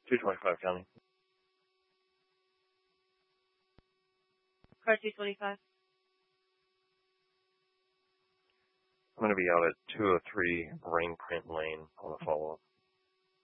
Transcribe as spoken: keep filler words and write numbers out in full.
two twenty-five County. Car two twenty-five. I'm going to be out at two oh three Rain Print Lane on a follow-up.